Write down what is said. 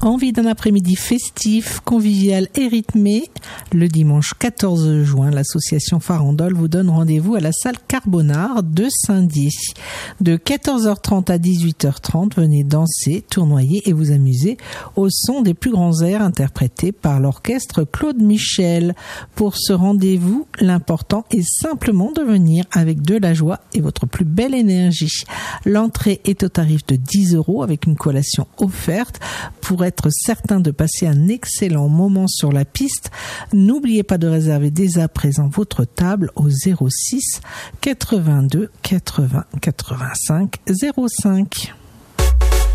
Envie d'un après-midi festif, convivial et rythmé? Le dimanche 14 juin, l'association Farandole vous donne rendez-vous à la salle Carbonard de Saint-Dié. De 14h30 à 18h30, venez danser, tournoyer et vous amuser au son des plus grands airs interprétés par l'orchestre Claude Michel. Pour ce rendez-vous, l'important est simplement de venir avec de la joie et votre plus belle énergie. L'entrée est au tarif de 10 € avec une collation offerte. Pour être certain de passer un excellent moment sur la piste, n'oubliez pas de réserver dès à présent votre table au 06 82 80 85 05.